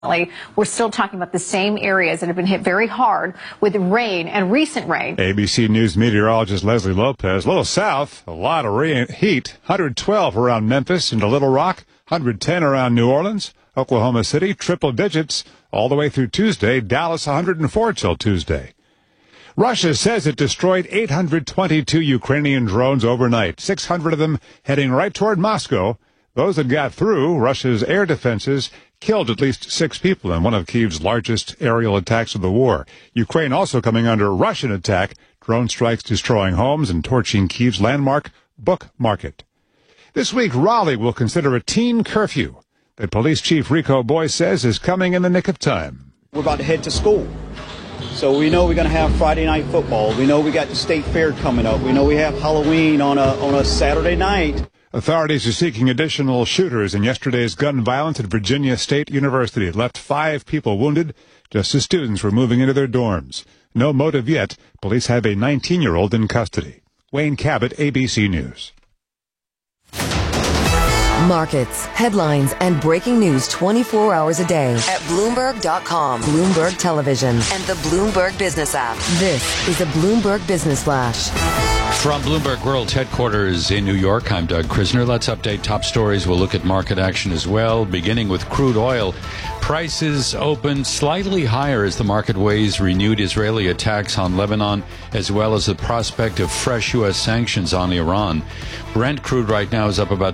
We're still talking about the same areas that have been hit very hard with rain and recent rain. ABC News meteorologist Leslie Lopez. A little south, a lot of rain, heat. 112 around Memphis and Little Rock. 110 around New Orleans. Oklahoma City, triple digits all the way through Tuesday. Dallas, 104 till Tuesday. Russia says it destroyed 822 Ukrainian drones overnight, 600 of them heading right toward Moscow. Those that got through Russia's air defenses killed at least 6 people in one of Kyiv's largest aerial attacks of the war. Ukraine also coming under Russian attack, drone strikes destroying homes and torching Kyiv's landmark book market. This week, Raleigh will consider a teen curfew that Police Chief Rico Boyce says is coming in the nick of time. We're about to head to school. So we know we're going to have Friday night football. We know we got the state fair coming up. We know we have Halloween on a Saturday night. Authorities are seeking additional shooters in yesterday's gun violence at Virginia State University. It left 5 people wounded just as students were moving into their dorms. No motive yet. Police have a 19-year-old in custody. Wayne Cabot, ABC News. Markets, headlines, and breaking news 24 hours a day at Bloomberg.com, Bloomberg Television, and the Bloomberg Business app. This is a Bloomberg Business Flash. From Bloomberg World's headquarters in New York, I'm Doug Krisner. Let's update top stories. We'll look at market action as well, beginning with crude oil. Prices opened slightly higher as the market weighs renewed Israeli attacks on Lebanon, as well as the prospect of fresh U.S. sanctions on Iran. Brent crude right now is up about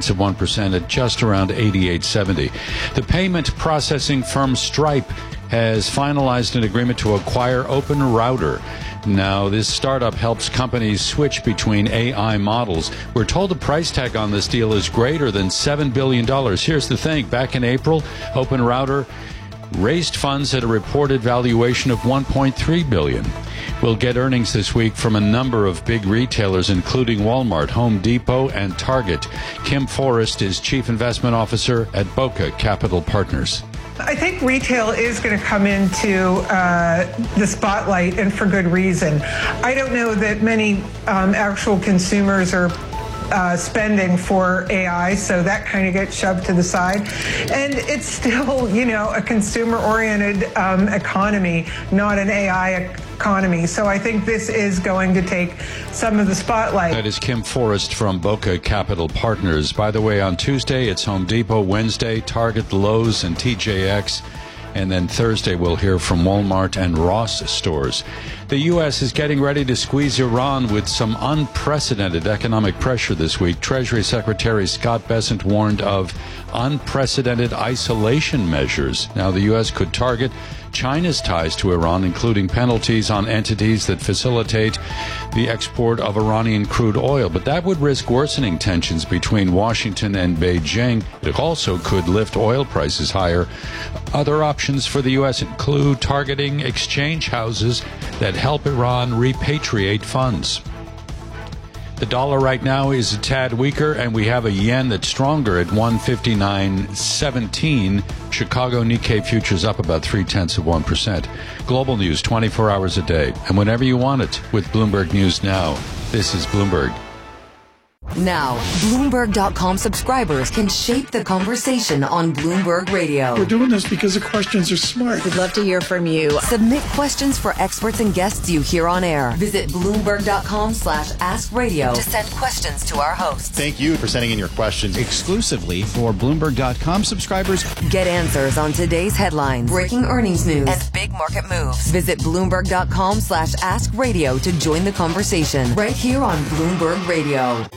0.2% at just around $88.70. The payment processing firm Stripe has finalized an agreement to acquire OpenRouter. Now, this startup helps companies switch between AI models. We're told the price tag on this deal is greater than $7 billion. Here's the thing. Back in April, OpenRouter raised funds at a reported valuation of $1.3 billion. We'll get earnings this week from a number of big retailers, including Walmart, Home Depot, and Target. Kim Forrest is Chief Investment Officer at Boca Capital Partners. I think retail is going to come into the spotlight, and for good reason. I don't know that many actual consumers are spending for AI, so that kind of gets shoved to the side. And it's still, a consumer-oriented economy, not an AI economy. So I think this is going to take some of the spotlight. That is Kim Forrest from Boca Capital Partners. By the way, on Tuesday, it's Home Depot. Wednesday, Target, Lowe's, and TJX. And then Thursday, we'll hear from Walmart and Ross stores. The U.S. is getting ready to squeeze Iran with some unprecedented economic pressure this week. Treasury Secretary Scott Bessent warned of unprecedented isolation measures. Now, the U.S. could target China's ties to Iran, including penalties on entities that facilitate the export of Iranian crude oil. But that would risk worsening tensions between Washington and Beijing. It also could lift oil prices higher. Other options for the U.S. include targeting exchange houses that help Iran repatriate funds. The dollar right now is a tad weaker, and we have a yen that's stronger at 159.17. Chicago Nikkei futures up about 0.3%. Global news 24 hours a day, and whenever you want it with Bloomberg News Now. This is Bloomberg. Now, Bloomberg.com subscribers can shape the conversation on Bloomberg Radio. We're doing this because the questions are smart. We'd love to hear from you. Submit questions for experts and guests you hear on air. Visit Bloomberg.com/AskRadio to send questions to our hosts. Thank you for sending in your questions exclusively for Bloomberg.com subscribers. Get answers on today's headlines, breaking earnings news, and big market moves. Visit Bloomberg.com/AskRadio to join the conversation right here on Bloomberg Radio.